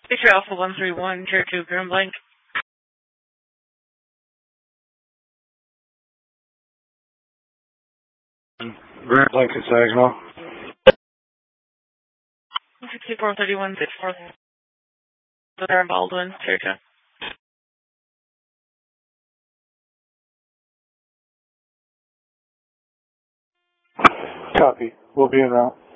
Picture Alpha 131, Tier 2, Grim Blank. Grand Blank hexagonal. 6431, 64. Aaron Baldwin, Tier 2. Copy. We'll be en route.